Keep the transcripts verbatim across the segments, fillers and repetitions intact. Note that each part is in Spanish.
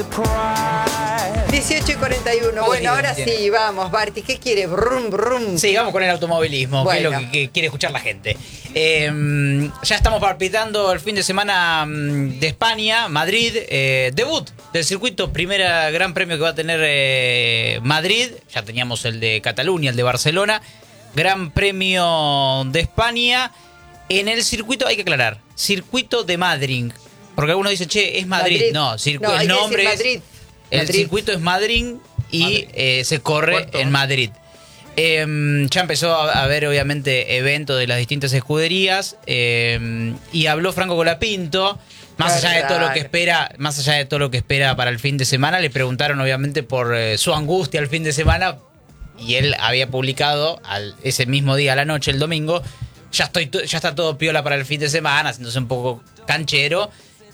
dieciocho y cuarenta y uno. Bueno, ahora sí, vamos, Barty. ¿Qué quiere? Brum, brum. Sí, vamos con el automovilismo, bueno. que es lo que, que quiere escuchar la gente. Eh, ya estamos palpitando el fin de semana de España, Madrid. Eh, debut del circuito, primera gran premio que va a tener eh, Madrid. Ya teníamos el de Cataluña, el de Barcelona. Gran premio de España. En el circuito, hay que aclarar, circuito de Madrid. Porque algunos dicen, che, es Madrid. Madrid. No, circu- no el nombre es... Madrid. El Madrid. circuito es Madrid y Madrid. Eh, se corre Puerto. en Madrid. Eh, ya empezó a haber, obviamente, eventos de las distintas escuderías eh, y habló Franco Colapinto. Más allá de todo lo que espera, más allá de todo lo que espera para el fin de semana, le preguntaron, obviamente, por eh, su angustia el fin de semana y él había publicado al, ese mismo día a la noche, el domingo, ya estoy, ya está todo piola para el fin de semana, haciéndose un poco canchero.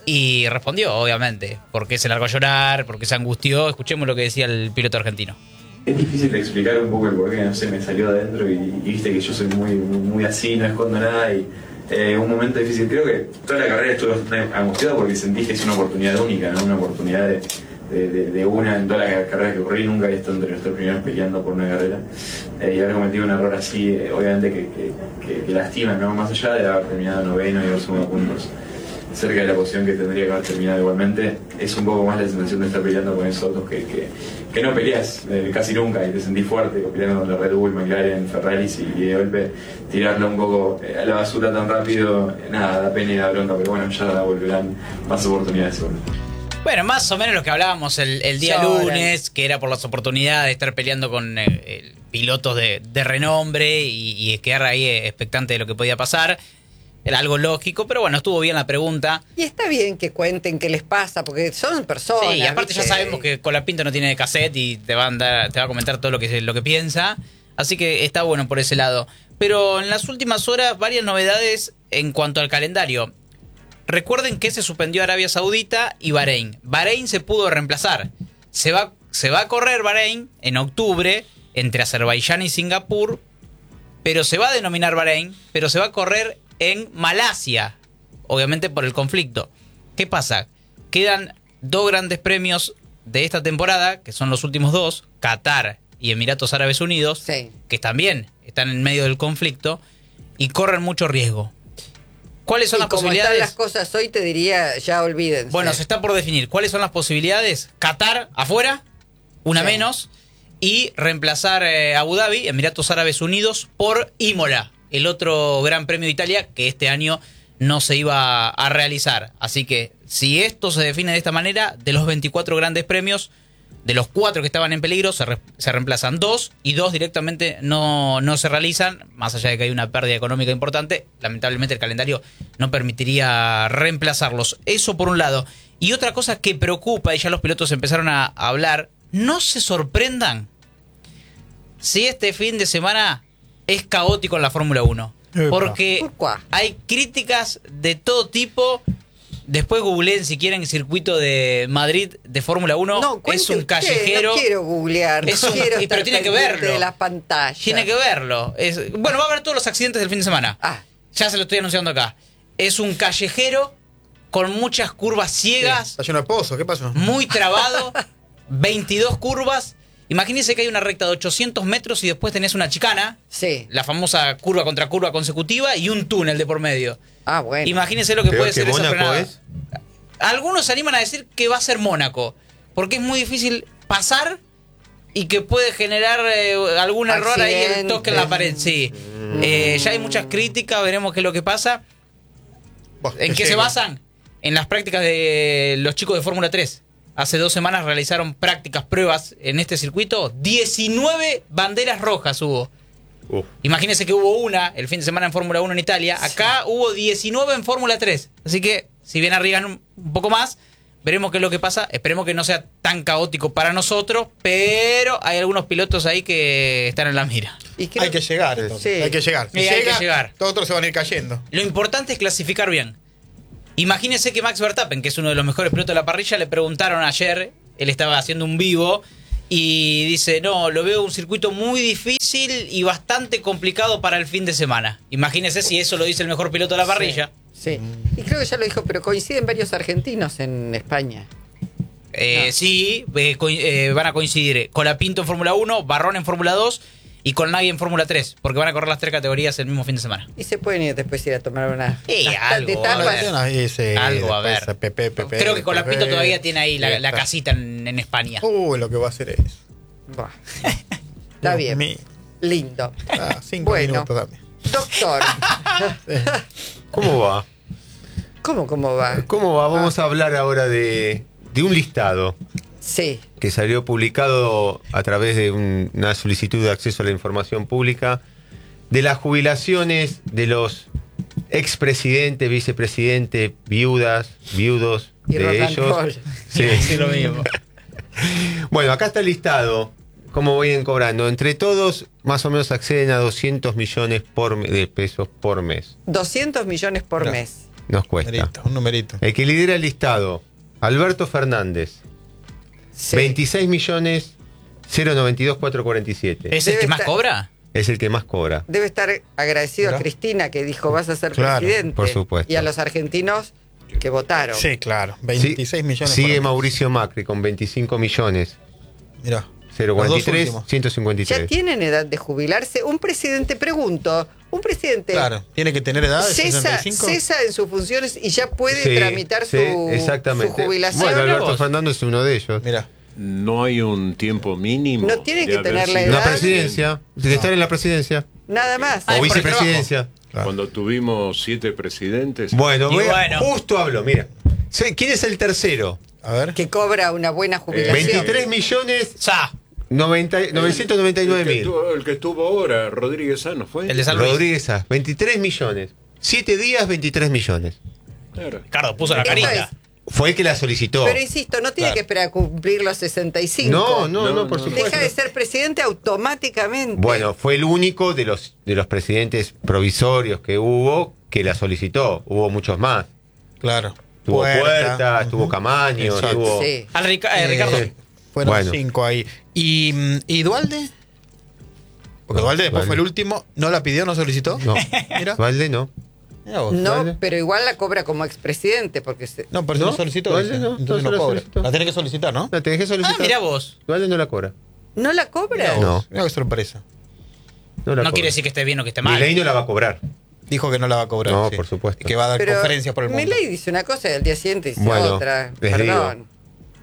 Y respondió, obviamente, por qué se largó a llorar, por qué se angustió. Escuchemos lo que decía el piloto argentino. Es difícil de explicar un poco el porqué, no sé, me salió adentro y, y viste que yo soy muy, muy, muy así, no escondo nada y eh, un momento difícil. Creo que toda la carrera estuve bastante angustiado porque sentí que es una oportunidad única, ¿no? Una oportunidad de, de, de, de una en toda la carrera que corrí, nunca había estado entre los tres primeros peleando por una carrera eh, y haber cometido un error así, eh, obviamente que, que, que, que lastima, ¿no? Más allá de haber terminado noveno y haber sumado puntos cerca de la posición que tendría que haber terminado igualmente, es un poco más la sensación de estar peleando con esos otros que, que, que no peleas eh, casi nunca y te sentís fuerte peleando con la Red Bull, McLaren, Ferraris y, y de golpe tirarlo un poco eh, a la basura tan rápido, eh, nada, da pena y da bronca, pero bueno, ya volverán más oportunidades seguro. Bueno, más o menos lo que hablábamos el, el día Sobra. lunes, que era por las oportunidades de estar peleando con eh, eh, pilotos de, de renombre y, y quedar ahí eh, expectante de lo que podía pasar. Era algo lógico, pero bueno, estuvo bien la pregunta. Y está bien que cuenten qué les pasa, porque son personas. Sí, y aparte ¿viste? Ya sabemos que Colapinto no tiene cassette y te va a, andar, te va a comentar todo lo que, lo que piensa. Así que está bueno por ese lado. Pero en las últimas horas, varias novedades en cuanto al calendario. Recuerden que se suspendió Arabia Saudita y Bahrein. Bahrein se pudo reemplazar. Se va, se va a correr Bahrein en octubre entre Azerbaiyán y Singapur, pero se va a denominar Bahrein, pero se va a correr en Malasia, obviamente por el conflicto. ¿Qué pasa? Quedan dos grandes premios de esta temporada, que son los últimos dos, Qatar y Emiratos Árabes Unidos, sí. que también están en medio del conflicto y corren mucho riesgo. ¿Cuáles son y las como posibilidades? Están las cosas hoy, te diría, ya olvídense. Bueno, se está por definir. ¿Cuáles son las posibilidades? Qatar afuera, una sí. menos, y reemplazar eh, Abu Dhabi, Emiratos Árabes Unidos, por Imola, el otro Gran Premio de Italia que este año no se iba a realizar. Así que si esto se define de esta manera, de los veinticuatro grandes premios, de los cuatro que estaban en peligro, se, re, se reemplazan dos y dos directamente no, no se realizan, más allá de que hay una pérdida económica importante. Lamentablemente el calendario no permitiría reemplazarlos. Eso por un lado. Y otra cosa que preocupa, y ya los pilotos empezaron a hablar, no se sorprendan si este fin de semana es caótico en la Fórmula uno. Porque hay críticas de todo tipo. Después googleen si quieren el circuito de Madrid de Fórmula uno. No, es un callejero. No quiero googlear. Es un, quiero pero tiene que verlo. De las pantallas. Tiene que verlo. Es, bueno, va a haber todos los accidentes del fin de semana. Ah. Ya se lo estoy anunciando acá. Es un callejero con muchas curvas ciegas. Sí, está lleno de pozos. ¿Qué pasó? Muy trabado. veintidós curvas. Imagínense que hay una recta de ochocientos metros y después tenés una chicana. Sí. La famosa curva contra curva consecutiva y un túnel de por medio. Ah, bueno. Imagínense lo que Creo puede que ser esa frenada. Es. Algunos se animan a decir que va a ser Mónaco, porque es muy difícil pasar y que puede generar eh, algún error Accidente. ahí, el toque en la pared. Sí. Mm. Eh, ya hay muchas críticas, veremos qué es lo que pasa. Vos, ¿En qué llegue. se basan? En las prácticas de los chicos de Fórmula tres. Hace dos semanas realizaron prácticas, pruebas en este circuito. diecinueve banderas rojas hubo. Uf. Imagínense que hubo una el fin de semana en Fórmula uno en Italia. Acá sí. Hubo diecinueve en Fórmula tres. Así que, si bien arriesgan un, un poco más, veremos qué es lo que pasa. Esperemos que no sea tan caótico para nosotros, pero hay algunos pilotos ahí que están en la mira. Y hay que llegar, entonces. Sí. Hay que llegar. Si sí, llega, hay que llegar. Todos otros se van a ir cayendo. Lo importante es clasificar bien. Imagínense que Max Verstappen, que es uno de los mejores pilotos de la parrilla, le preguntaron ayer, él estaba haciendo un vivo, y dice, no, lo veo un circuito muy difícil y bastante complicado para el fin de semana. Imagínense si eso lo dice el mejor piloto de la parrilla. Sí, sí. Y creo que ya lo dijo, pero coinciden varios argentinos en España. Eh, No. Sí, eh, co- eh, van a coincidir Colapinto en Fórmula uno, Barrón en Fórmula dos y Colnaghi en Fórmula tres, porque van a correr las tres categorías el mismo fin de semana. Y se pueden ir después ir a tomar una. Sí, unas algo, de a tapas. ver. Ahí se- Algo, a después, ver. Pepe, Pepe, Creo que Colapinto Pepe, todavía tiene ahí la, la Pepe. casita en, en España. Uy, lo que va a hacer es. Buah. Está Dios bien. mío. Lindo. Ah, cinco Bueno. minutos, dame. Doctor, ¿Cómo va? ¿cómo, cómo va? ¿Cómo va? Vamos a hablar ahora de, de un listado Sí. que salió publicado a través de un- una solicitud de acceso a la información pública de las jubilaciones de los expresidentes, vicepresidentes, viudas, viudos Y de rock and ellos. roll. Sí. Sí, lo mismo. Bueno, acá está el listado. ¿Cómo vayan cobrando? Entre todos, más o menos acceden a doscientos millones por me- de pesos por mes. doscientos millones por No. mes. Nos cuesta. Numerito, un numerito. El que lidera el listado, Alberto Fernández, Sí. veintiséis millones cero noventa y dos mil cuatrocientos cuarenta y siete. ¿Es el Debe que más estar- cobra? Es el que más cobra. Debe estar agradecido Mirá. a Cristina que dijo vas a ser Claro, presidente. por supuesto. Y a los argentinos que votaron. Sí, claro. veintiséis Sí, millones. Sigue por mes. Mauricio Macri con veinticinco millones Mirá. cero Los cuarenta y dos tres últimos. ciento cincuenta y Ya tres. tienen edad de jubilarse. Un presidente, pregunto, un presidente Claro. ¿Tiene que tener edad de cesa, sesenta y cinco? cesa en sus funciones y ya puede Sí, tramitar sí, su, exactamente. su jubilación. Bueno, Mira Alberto vos. Fernández es uno de ellos. Mirá. No hay un tiempo mínimo. No tiene de que haber tener la sido La edad. presidencia, de estar en la presidencia Nada más. Ah, o es por el vicepresidencia. Claro. Cuando tuvimos siete presidentes. Bueno, Y voy a- bueno. justo hablo, mira. Sí, ¿quién es el tercero? A ver. Que cobra una buena jubilación. veintitrés millones Sa, noventa novecientos noventa y nueve el, que mil. estuvo, el que estuvo ahora, Rodríguez Sá, ¿no fue? el de San Luis. Rodríguez A, veintitrés millones. Siete días, veintitrés millones. Claro. Ricardo puso la Esto carita. es- Fue el que la solicitó. Pero insisto, no tiene Claro. que esperar a cumplir los sesenta y cinco. No, no, no, No, por no, supuesto. Deja de ser presidente automáticamente. Bueno, fue el único de los de los presidentes provisorios que hubo que la solicitó. Hubo muchos más. Claro. Tuvo Puerta, Ujú. estuvo Camaño, Exacto. tuvo... Sí. Al Rica- eh, Ricardo. Eh, Fueron Bueno. cinco ahí. ¿Y, mm, ¿y Dualde? Porque Dualde después Dualde. fue el último. ¿No la pidió, no solicitó? No, Mira. Valde no. Mirá vos. No, ¿Vale? pero igual la cobra como expresidente porque se- No, pero ¿No? no solicitó. Dualde dice. no, no Entonces se no la cobra. solicitó. La tenés que solicitar, ¿no? La tenés que Ah, solicitar. mira vos. Valde no la cobra. no la cobra. Mirá vos. No. Mirá qué sorpresa. No, la No cobra. quiere decir que esté bien o que esté mal. Milei no la va a cobrar. Dijo que no la va a cobrar. No, sí. por supuesto. Y que va a dar Pero conferencias por el mundo. Milei dice una cosa y al día siguiente dice Bueno, otra. les Perdón. digo.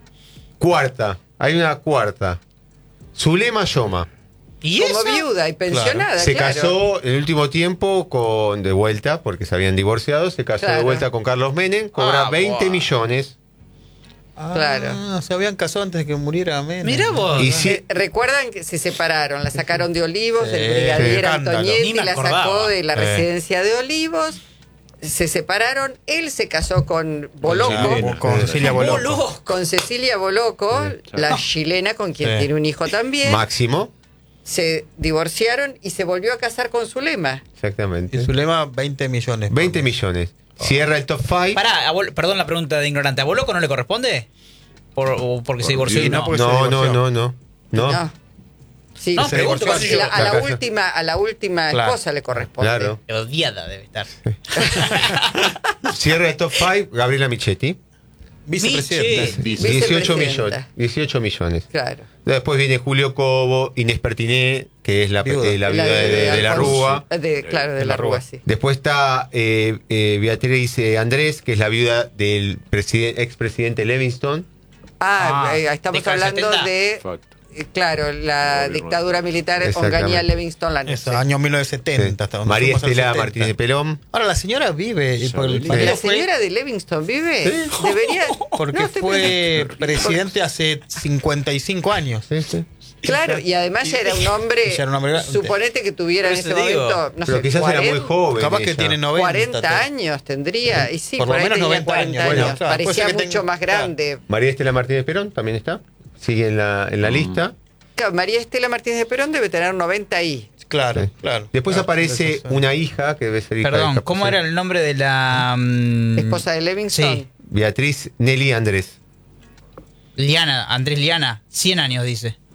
Cuarta. Hay una cuarta. Zulema Yoma. ¿Y Como eso? viuda y pensionada, Se claro. casó el último tiempo con de vuelta, porque se habían divorciado, se casó Claro. de vuelta con Carlos Menem, cobra Ah, veinte buah. millones. Ah, Claro. se habían casado antes de que muriera Menem. Mirá vos. Y Eh, si- Recuerdan que se separaron, la sacaron de Olivos, Sí, el brigadier escándalo. Antonietti Ni me la sacó acordaba. de la Eh. residencia de Olivos, se separaron, él se casó con Boloco, Con, con Cecilia Boloco. Boludo. con Cecilia Boloco, la chilena con quien Sí. tiene un hijo también, Máximo. se divorciaron y se volvió a casar con Zulema. Exactamente. Y su lema, veinte millones. veinte millones. Cierra el top cinco. Pará, a Bol- perdón la pregunta de ignorante. ¿A Boloco no le corresponde? Por, o porque se divorció y Dios, no. no, porque se No, no, divorció. no, no. No. No. Sí, No, se pregunto, divorció. qué sé yo. La- a la Claro. última, a la última Claro. esposa le corresponde. Claro. Odiada debe estar. Cierra el top cinco, Gabriela Michetti. Vicepresidente. Miche. dieciocho Vicepresidenta. millones. dieciocho millones. Claro. Después viene Julio Cobo, Inés Pertiné, que es la, Viuda. eh, la viuda de, de- de la Alfonso. Rúa. De- claro, de, De la la Rúa, Rúa. sí. Después está eh, eh, Beatriz eh, Andrés, que es la viuda del presiden- expresidente Livingston. Ah, Ah, eh, estamos década del hablando setenta. de, Exacto. eh, claro, la Gobierno. dictadura militar Exactamente. Onganía Livingston la Eso, año mil novecientos setenta. hasta donde María fuimos al Estela setenta. Martínez de Pelón. Ahora, la señora vive. Y por el Sí. marido ¿La fue- señora de Livingston vive? Debería. Porque No, estoy fue pensando- presidente hace cincuenta y cinco años. Sí, sí. Claro, y además ya era un hombre. Ya era un hombre grande. Suponete que tuviera en Por ese eso te digo. momento, no Pero sé, quizás era muy cuarenta, joven. Capaz que ella. tiene noventa. cuarenta años tendría. Y sí, Por por, lo ahí menos tenía noventa cuarenta años. años. Bueno, claro, puede Parecía ser que mucho tenga- más grande. María Estela Martínez de Perón también está. Sigue en la, en la lista. Claro, María Estela Martínez de Perón debe tener noventa y. Claro, Sí. claro. Después Claro, aparece eso, sí. una hija que debe ser hija Perdón, de ¿cómo Capuzoto. era el nombre de la. mm, Esposa de Livingston. Sí. Beatriz Nelly Andrés. Liana, Andrés Liana, cien años dice.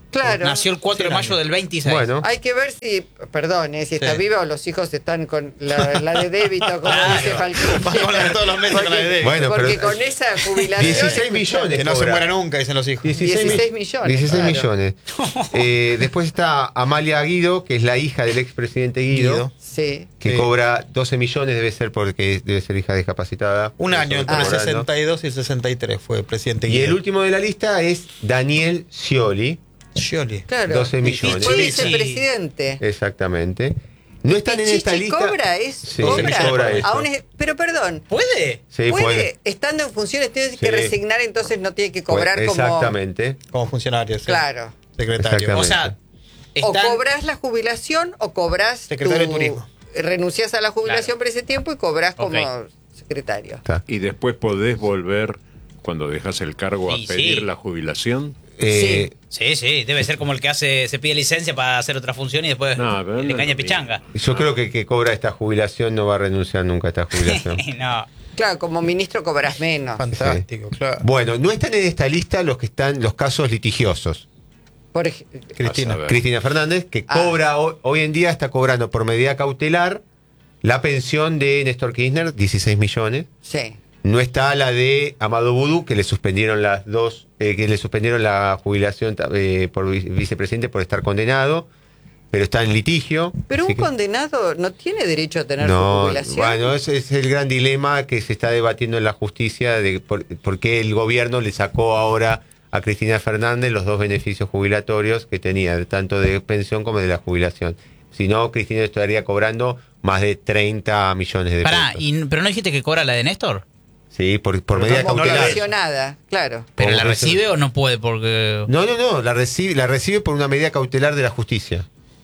Claro. Nació el cuatro de mayo del veintiséis. Bueno. Hay que ver si, perdón, eh, si está Sí. viva o los hijos están con la, la de débito, como Claro. dice Falcón. Va con la de todos los meses con la de débito. Bueno, porque pero- con esa jubilación... dieciséis millones. Que no se cobra. muera nunca, dicen los hijos. dieciséis millones, dieciséis claro. millones. Eh, después está Amalia Guido, que es la hija del expresidente Guido, Guido. Sí. que Sí. cobra doce millones, debe ser porque debe ser hija discapacitada. Un año, Eso entre está el cobrando. sesenta y dos y el sesenta y tres fue presidente Y Guido. el último de la lista es Daniel Scioli, Scioli. Claro. doce Y millones. fue Sí. vicepresidente. exactamente. No están en esta Pichichi lista. cobra es Sí, cobra, cobra eso. a un es- pero perdón, ¿Puede? Sí, puede, puede. estando en funciones tiene que Sí. resignar, entonces no tiene que cobrar Puede, como Exactamente. Como funcionario. sí. Claro. Secretario. Exactamente. O sea, O están- cobras la jubilación o cobras Secretario tu- de Turismo. renuncias a la jubilación Claro. por ese tiempo y cobras como Ok. secretario. Está. Y después podés volver, cuando dejas el cargo, a Sí, pedir sí. la jubilación. Eh, Sí, sí, debe ser como el que hace, se pide licencia para hacer otra función y después No, pero le no es engaña lo pichanga. Yo creo que el que cobra esta jubilación no va a renunciar nunca a esta jubilación. No. Claro, como ministro cobras menos. Fantástico, claro. Bueno, no están en esta lista los que están los casos litigiosos. Por ej- Cristina. A saber. Cristina Fernández, que Ah. cobra hoy, hoy en día está cobrando por medida cautelar la pensión de Néstor Kirchner, dieciséis millones. sí. No está la de Amado Boudou, que le suspendieron las dos, eh, que le suspendieron la jubilación eh, por vi- vicepresidente por estar condenado, pero está en litigio. Pero así un que- condenado no tiene derecho a tener su no, jubilación. bueno, ese es el gran dilema que se está debatiendo en la justicia de por, por qué el gobierno le sacó ahora a Cristina Fernández los dos beneficios jubilatorios que tenía, tanto de pensión como de la jubilación. Si no, Cristina estaría cobrando más de treinta millones de Pará, pesos. y- ¿pero no dijiste que cobra la de Néstor? Sí, por, por Pero medida no- no la cautelar. Pensionada, claro. ¿Pero ¿Cómo la que se- recibe o no puede? Porque... No, no, no, la recibe, la recibe por una medida cautelar de la justicia.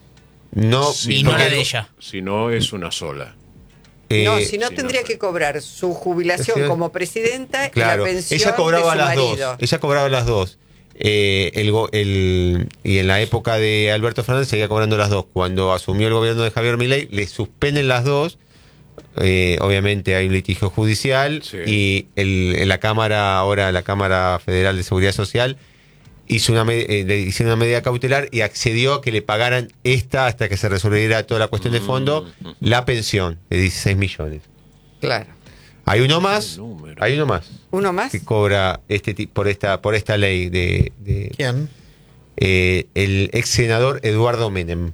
No, Y no porque- la de ella. Si no, es una sola. eh, no, si no si tendría no- que cobrar su jubilación Sí. como presidenta Claro, y la pensión ella cobraba de su las marido. dos. Ella cobraba las dos. Eh, el, go- el- y en la época de Alberto Fernández seguía cobrando las dos. Cuando asumió el gobierno de Javier Milei, le suspenden las dos. Eh, obviamente hay un litigio judicial Sí. y el- en la Cámara, ahora la Cámara Federal de Seguridad Social, hizo una, me- eh, le hicieron una medida cautelar y accedió a que le pagaran esta, hasta que se resolviera toda la cuestión de fondo, Mm. la pensión de dieciséis millones. Claro. Hay uno más, Qué número. hay uno más ¿Uno más? que cobra este ti- por esta por esta ley de, de, ¿Quién? eh, el ex senador Eduardo Menem.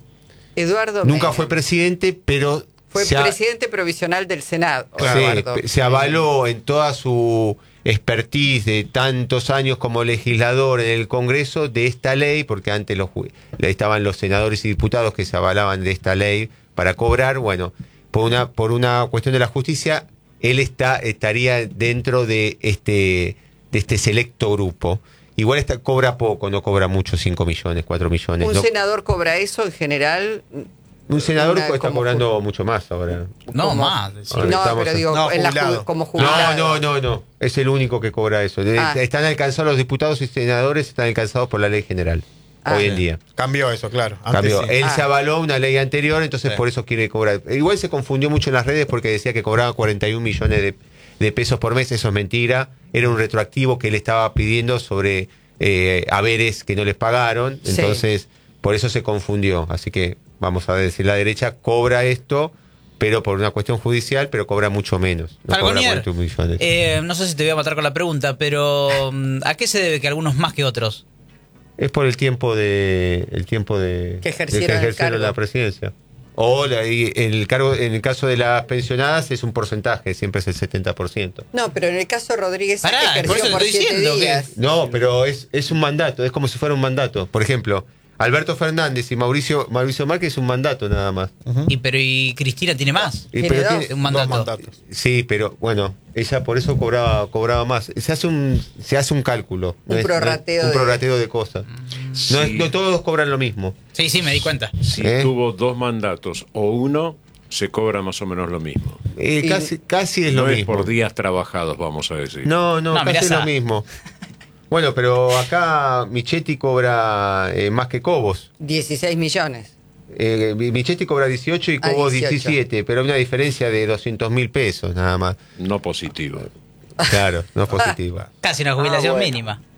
Eduardo Nunca Menem. fue presidente, pero Fue se, a- presidente provisional del Senado. se- Eduardo. se avaló en toda su expertise de tantos años como legislador en el Congreso de esta ley, porque antes los ju- estaban los senadores y diputados que se avalaban de esta ley para cobrar. Bueno, por una por una cuestión de la justicia, él está estaría dentro de este de este selecto grupo. Igual está, cobra poco, no cobra mucho, cinco millones, cuatro millones. Un no- senador cobra eso en general. un senador una- está como cobrando mucho más ahora. No, como- más. sí. Ahora No, estamos pero en- digo, No, en la ju- jubilado. como No, jubilado. no, no, no. Es el único que cobra eso. De- Ah. Están alcanzados los diputados y senadores, están alcanzados por la ley general. Ah. hoy en día. Cambió eso, claro. Antes Cambió. sí. Él Ah. se avaló una ley anterior, entonces Sí. por eso quiere cobrar. Igual se confundió mucho en las redes porque decía que cobraba cuarenta y un millones de, de pesos por mes. Eso es mentira. Era un retroactivo que él estaba pidiendo sobre eh, haberes que no les pagaron. Sí. Entonces, por eso se confundió. Así que vamos a decir, la derecha cobra esto, pero por una cuestión judicial, pero cobra mucho menos. No cobra Falconier, cuarenta y un millones. eh, no sé si te voy a matar con la pregunta, pero mm, ¿a qué se debe que algunos más que otros? Es por el tiempo de el tiempo de Que de ejercieron el cargo. la presidencia. O la- y el cargo en el caso de las pensionadas es un porcentaje, siempre es el setenta por ciento. No, pero en el caso de Rodríguez Pará, Saque por eso ejerció te por estoy siete diciendo que- días. No, pero es, es un mandato, es como si fuera un mandato. Por ejemplo, Alberto Fernández y Mauricio Mauricio Márquez es un mandato nada más. Y pero y Cristina tiene más. Y, Tiene pero dos. tiene- Un mandato. Dos mandatos. sí, pero bueno, ella por eso cobraba cobraba más. Se hace un se hace un cálculo, Un no es- no es- prorrateo un de- prorrateo de cosas. No, es- Sí. no todos cobran lo mismo. Sí, sí, me di cuenta. Si ¿Eh? tuvo dos mandatos o uno, se cobra más o menos lo mismo. Eh, Y- casi casi es lo no es mismo. por días trabajados, vamos a decir. No, no, No, casi mirá es lo esa. mismo. Bueno, pero acá Michetti cobra eh, más que Cobos. dieciséis millones. Eh, Michetti cobra dieciocho y Ah, Cobos dieciocho. diecisiete, pero hay una diferencia de doscientos mil pesos nada más. No positivo. Claro, no es positiva. Casi una jubilación Ah, bueno. mínima.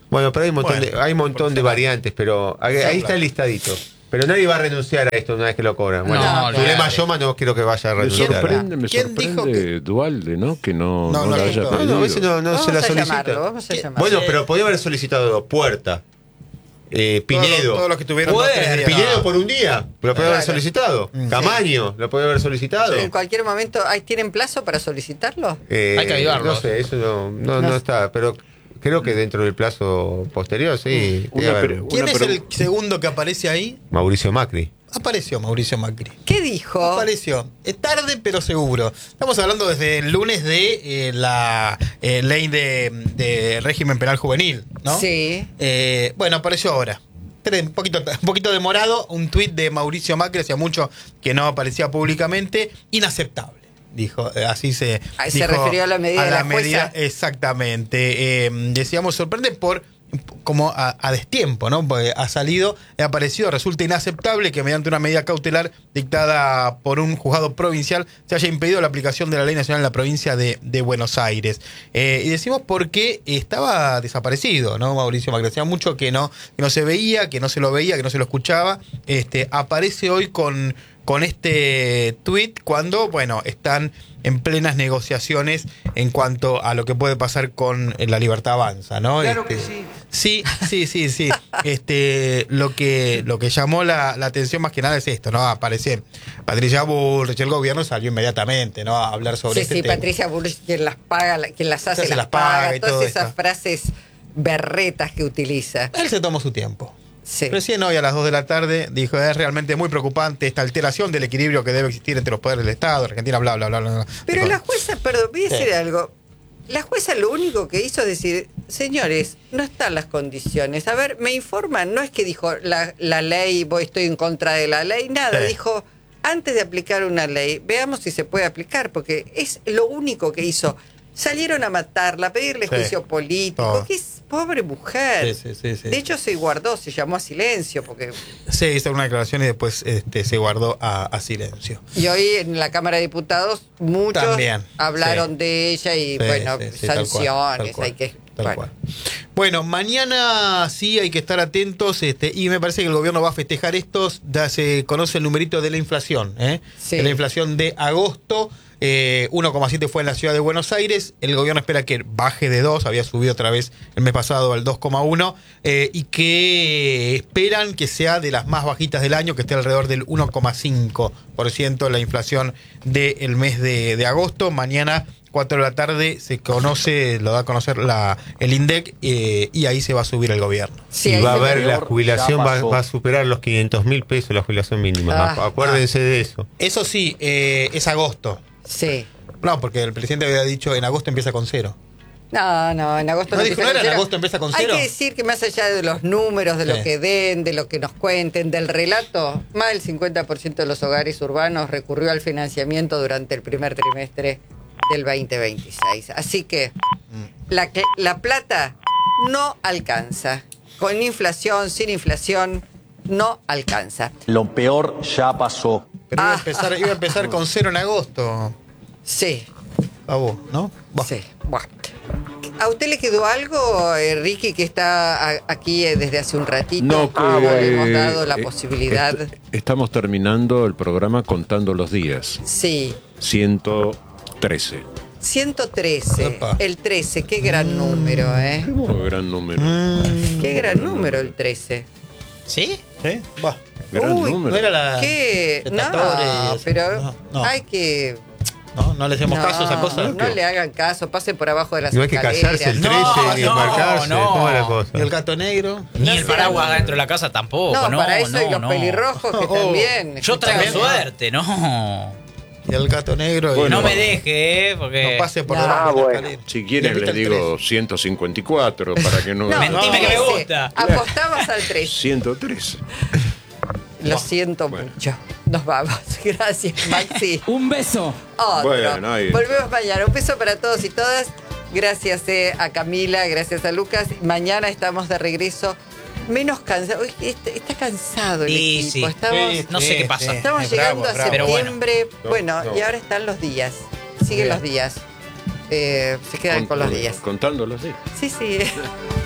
Bueno, pero hay un montón, Bueno, de, hay un montón de por variantes, pero ahí, ahí está el listadito. Pero nadie va a renunciar a esto una vez que lo cobran. Bueno, No, Zulema olvidate. Yoma no quiero que vaya a Me renunciar. sorprende, me ¿Quién dijo sorprende Dualde, ¿no? Que no, No, no, no, la haya no, No, pedido. no, ese no, no Vamos se la a solicita. llamarlo, vamos a llamarlo. Bueno, pero podía haber solicitado Puerta, eh, Pinedo. Todos los que tuvieron dos, tres días. Pinedo por un día, lo podía haber Claro. solicitado. Camaño, lo podía haber solicitado. En cualquier momento, ¿ahí tienen plazo para solicitarlo? Eh, Hay que avivarlo. No sé, eso no, no, No no sé. está, pero creo que dentro del plazo posterior, sí. Una debe haber. pre- ¿Quién una es pre- el segundo que aparece ahí? Mauricio Macri. Apareció Mauricio Macri. ¿Qué dijo? Apareció. Es tarde, pero seguro. Estamos hablando desde el lunes de eh, la eh, ley de, de régimen penal juvenil, ¿no? Sí. Eh, bueno, apareció ahora. Tres- Un poquito, un poquito demorado, un tuit de Mauricio Macri, hacía mucho que no aparecía públicamente. Inaceptable, dijo. eh, Así se. Ah, se dijo refirió a la medida de la jueza. Exactamente. Eh, decíamos, sorprende por como a, a destiempo, ¿no? Porque ha salido, ha aparecido, resulta inaceptable que mediante una medida cautelar dictada por un juzgado provincial se haya impedido la aplicación de la ley nacional en la provincia de, de Buenos Aires. Eh, y decimos porque estaba desaparecido, ¿no? Mauricio Macri, hacía mucho que no, que no se veía, que no se lo veía, que no se lo escuchaba. Este, aparece hoy con, con este tuit cuando, bueno, están en plenas negociaciones en cuanto a lo que puede pasar con La Libertad Avanza, ¿no? Claro Este, que sí. Sí, sí, sí, sí. Este, lo que, lo que llamó la, la atención más que nada es esto, ¿no? Aparece Patricia Bullrich, el gobierno salió inmediatamente, ¿no? A hablar sobre Sí, este sí, tema. Patricia Bullrich, quien las paga, la- quien las hace, Se las, las paga, paga y todas todo esas esto. frases berretas que utiliza. Él se tomó su tiempo. Sí. Recién hoy a las dos de la tarde dijo, es realmente muy preocupante esta alteración del equilibrio que debe existir entre los poderes del Estado, Argentina, bla, bla, bla, bla. bla. Pero Dijo, la jueza, perdón, voy a Sí. decir algo. La jueza lo único que hizo es decir, señores, no están las condiciones. A ver, me informan, no es que dijo la, la ley, voy, estoy en contra de la ley, nada. Sí. Dijo, antes de aplicar una ley, veamos si se puede aplicar, porque es lo único que hizo. Salieron a matarla, a pedirle Sí. juicio político, Todo. que es pobre mujer. Sí, sí, sí, sí. De hecho, se guardó, se llamó a silencio, porque Sí, hizo una declaración y después este, se guardó a, a silencio. y hoy en la Cámara de Diputados muchos También, hablaron sí. de ella y Sí, bueno, sí, sí, tal cual, sanciones, tal cual, hay que... tal bueno. cual. Bueno, mañana sí hay que estar atentos este, y me parece que el gobierno va a festejar estos, ya se conoce el numerito de la inflación, ¿eh? Sí. De la inflación de agosto. Eh, uno coma siete fue en la ciudad de Buenos Aires. El gobierno espera que baje de dos, había subido otra vez el mes pasado al dos coma uno, eh, y que esperan que sea de las más bajitas del año, que esté alrededor del uno coma cinco por ciento la inflación del mes de, de agosto. Mañana, cuatro de la tarde, se conoce, lo da a conocer la, el INDEC, eh, y ahí se va a subir el gobierno. Sí, y ahí va a se- haber, la peor jubilación ya va, pasó. va a superar los quinientos mil pesos, la jubilación mínima. Ah, Acuérdense de eso. Eso sí, eh, es agosto. Sí. No, porque el presidente había dicho en agosto empieza con cero. No, no, en agosto No, empieza dijo, ¿no con era en cero. agosto empieza con Hay cero? que decir que más allá de los números, de Sí. lo que den, de lo que nos cuenten, del relato, más del cincuenta por ciento de los hogares urbanos recurrió al financiamiento durante el primer trimestre del veinte veintiséis. Así que la, que- la plata no alcanza. Con inflación, sin inflación, no alcanza. Lo peor ya pasó. Pero iba a Ah. empezar, iba a empezar con cero en agosto. Sí, A vos, ¿no? Buah. sí. Buah. ¿A usted le quedó algo, eh, Ricky, que está a- aquí eh, desde hace un ratito? No, Como que, le hemos dado la eh, posibilidad. est- estamos terminando el programa contando los días. Sí. ciento trece. ciento trece. Epa. El trece, qué gran número, ¿eh? Qué gran número. Mm, Qué gran número el trece. ¿Sí? ¿Sí? Va. Gran Uy, número. No era la. ¿Qué? Tetatores y No, eso. pero No, no. hay que... No, no le hacemos no, caso a esa cosa. No le hagan caso, pasen por abajo de las No hay que escaleras. callarse el trece No, ni no, embarcarse. no. ¿Cómo es la cosa? Y el gato negro. Ni el paraguas dentro de la casa tampoco. No, No, para eso no, y los no. pelirrojos que Oh, también. Yo traigo escúchame. suerte, no. Y el gato negro. y- Bueno. No me deje, ¿eh? Porque. No pase por No. debajo de la bueno. escalera. Si Y quieres ahorita le el digo ciento cincuenta y cuatro para que no... No, Mentime que me trece. gusta. Apostabas al tres. ciento trece. Lo siento Bueno. mucho. Nos vamos. Gracias, Maxi. Un beso. Otro. Bueno, ahí. Volvemos mañana. Un beso para todos y todas. Gracias eh, a Camila, gracias a Lucas. Mañana estamos de regreso. Menos cansado. Uy, está, está cansado el Sí, equipo. sí. Estamos, Sí, No sé qué pasa. estamos es llegando bravo, a bravo. Pero bueno. septiembre. Bueno, No, no. y ahora están los días. Siguen Bien. los días. Eh, se quedan con los días. Contando los días. Sí, sí.